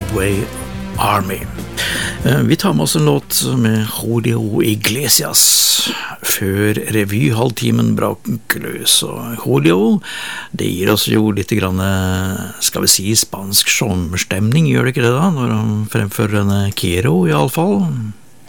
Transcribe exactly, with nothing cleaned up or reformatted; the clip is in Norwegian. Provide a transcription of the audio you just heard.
Broadway Army. Vi tar med oss en låt med Julio Iglesias før revyhalvtimen braker løs. Og Julio, det gir oss jo litt grann, skal vi si, spansk sommerstemning, gjør det ikke det da, når han fremfører denne Quiero i alle fall.